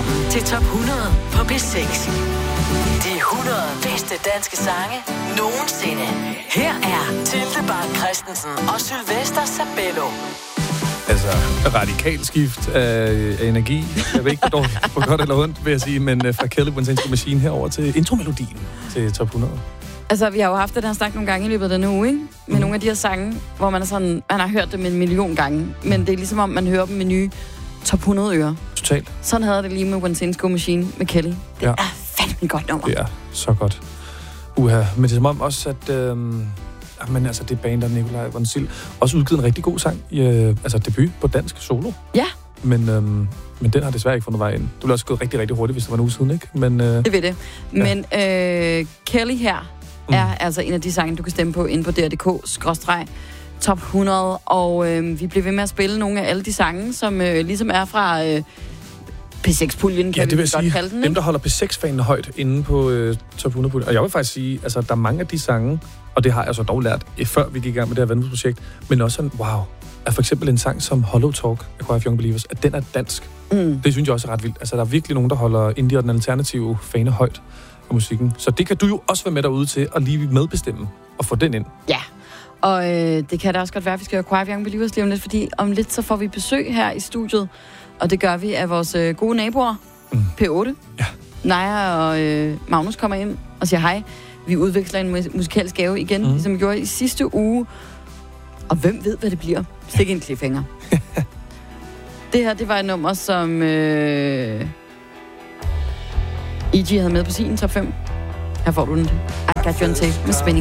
til top 100 på P6. De 100 bedste danske sange nogensinde. Her er Tilde Bak Christensen og Sylvester Sabello. Altså, radikalt skift af energi. Jeg ved ikke, hvor godt eller ondt, vil jeg sige, men fra Kelly Bonsensko Machine herover til intromelodien til top 100. Altså, vi har jo haft det der snak nogle gange i løbet af denne uge, ikke? Med nogle af de her sange, hvor man er sådan, man har hørt dem 1 million gange, men det er ligesom om, man hører dem med nye top 100 ører. Totalt. Sådan havde det lige med Bonsensko Machine med Kelly. Det er fandme et godt nummer. Det er så godt. Men det er som om også, at men altså, det band der Nikolaj von Sild også udgivet en rigtig god sang i debut på dansk solo. Ja. Men den har desværre ikke fundet vej ind. Det ville også gået rigtig, rigtig hurtigt, hvis det var en uge siden, ikke? Men, det ved det. Men Kelly her er altså en af de sange, du kan stemme på inde på dr.dk/top 100. Og vi bliver ved med at spille nogle af alle de sange, som ligesom er fra P6-puljen, kan vi godt kalde den. Dem, der holder P6-fanene højt inde på top 100-puljen. Og jeg vil faktisk sige, altså, der er mange af de sange, og det har jeg så dog lært, før vi gik i gang med det her vandhusprojekt, men også sådan, at for eksempel en sang som Hollow Talk af Choir of Young Believers, at den er dansk. Det synes jeg også er ret vildt. Altså, der er virkelig nogen, der holder indie og den alternative fane højt af musikken. Så det kan du jo også være med derude til at lige medbestemme og få den ind. Ja, og det kan da også godt være, at vi skal høre Choir of Young Believers lige om lidt, fordi om lidt så får vi besøg her i studiet, og det gør vi af vores gode naboer, P8. Ja. Naja og Magnus kommer ind og siger hej. Vi udveksler en musikalsk gave igen, ligesom vi gjorde i sidste uge. Og hvem ved, hvad det bliver? Stik en cliffhanger. Det her, det var et nummer, som E.G. havde med på sin top 5. Her får du den. I Got You On Tape med spænding.